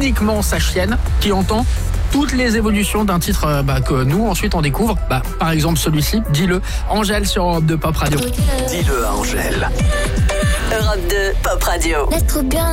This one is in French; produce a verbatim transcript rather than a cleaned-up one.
uniquement sa chienne qui entend toutes les évolutions d'un titre euh, bah, que nous ensuite on découvre. Bah, par exemple celui-ci, dis-le, Angèle sur Europe deux Pop Radio. Dis-le à Angèle. Europe deux Pop Radio. Laisse trop bien.